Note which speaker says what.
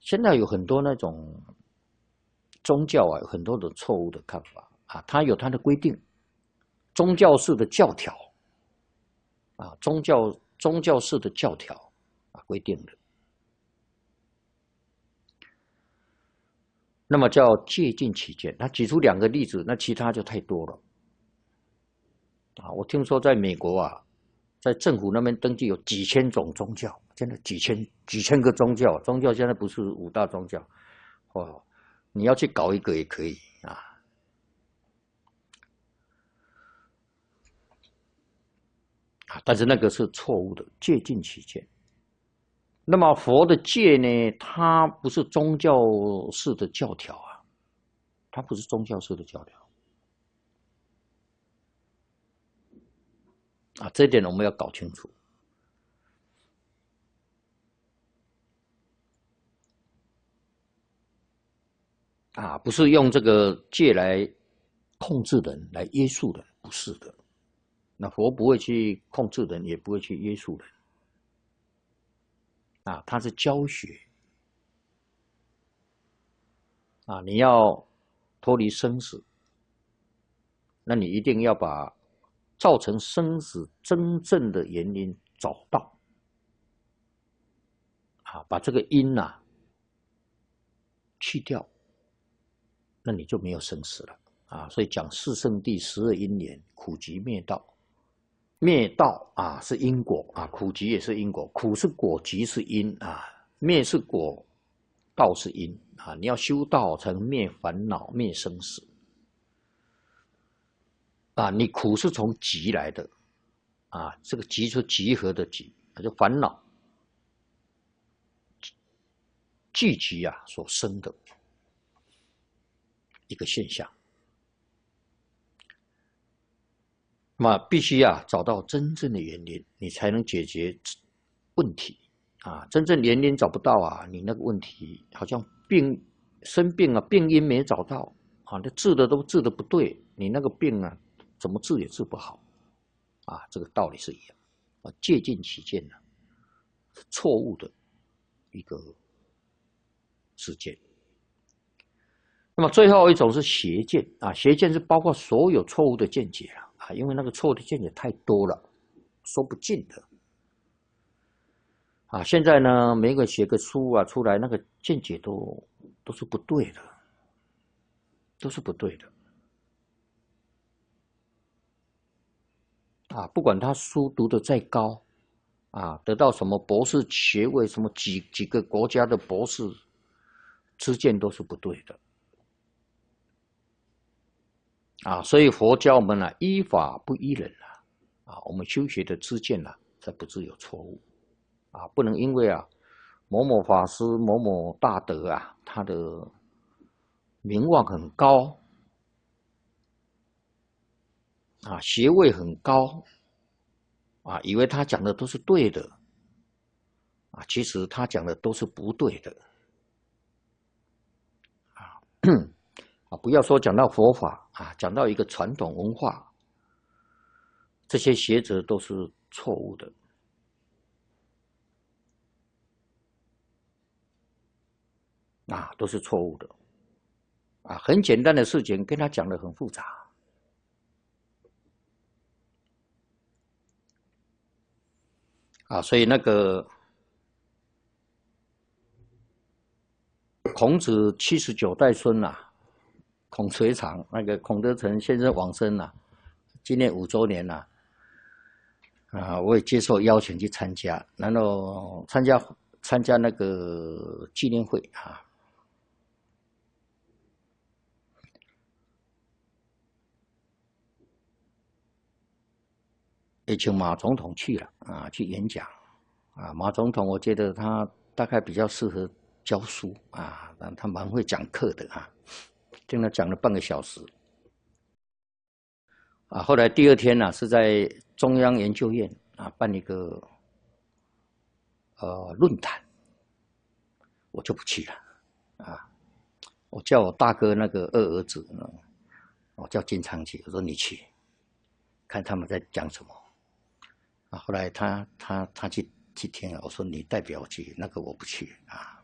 Speaker 1: 现在有很多那种宗教啊，有很多的错误的看法啊，它有它的规定，宗教式的教条啊，宗教式的教条啊规定的，那么叫借尽其见。他举出2个例子，那其他就太多了啊。我听说在美国啊，在政府那边登记有几千种宗教，真的几千个宗教，宗教现在不是5大宗教哦，你要去搞一个也可以啊。但是那个是错误的，借尽其见。那么佛的戒呢，它不是宗教式的教条啊，它不是宗教式的教条啊，这一点我们要搞清楚啊，不是用这个戒来控制人、来约束人，不是的。那佛不会去控制人，也不会去约束人啊，他是教学啊，你要脱离生死，那你一定要把造成生死真正的原因找到啊，把这个因啊去掉，那你就没有生死了啊。所以讲四圣谛12因缘，苦集灭道。灭道啊是因果啊，苦集也是因果，苦是果，集是因啊，灭是果，道是因啊。你要修道才能灭烦恼、灭生死啊。你苦是从集来的啊，这个集是集合的集，就烦恼聚集啊所生的一个现象。那么必须啊找到真正的原因，你才能解决问题啊。真正原因找不到啊，你那个问题好像生病啊，病因没找到啊，那治的都治的不对，你那个病啊怎么治也治不好啊。这个道理是一样啊，借尽其见呢，是错误的一个知见。那么最后一种是邪见啊，邪见是包括所有错误的见解啊，因为那个错误的见解太多了，说不尽的啊。现在呢，每个写个书啊出来，那个见解都是不对的，都是不对的啊。不管他书读得再高啊，得到什么博士学位，什么几个国家的博士，知见都是不对的啊。所以佛教我们呢，依法不依人啊，我们修学的知见呢，才不致有错误啊。不能因为啊某某法师、某某大德啊，他的名望很高啊，学位很高啊，以为他讲的都是对的啊，其实他讲的都是不对的啊。不要说讲到佛法啊，讲到一个传统文化，这些学者都是错误的啊，都是错误的啊。很简单的事情跟他讲的很复杂啊，所以那个孔子79代孙呐、孔垂长那个孔德成先生往生了，今年5周年了啊，我也接受邀请去参加，然后参加那个纪念会啊，也请马总统去了啊，去演讲啊。马总统我觉得他大概比较适合教书啊，但他蛮会讲课的啊，听他讲了半个小时啊。后来第2天呢、是在中央研究院啊办一个论坛，我就不去了啊。我叫我大哥那个2儿子呢，我叫金昌去，我说你去看他们在讲什么啊。后来他去听了，我说你代表去，那个我不去啊。